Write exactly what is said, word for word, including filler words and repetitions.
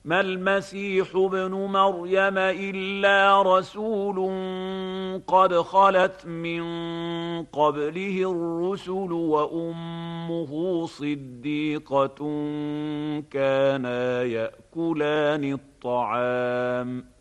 ما المسيح ابن مريم إلا رسول قد خلت من قبله الرسل وأمه صديقة كانا يأكلان الطعام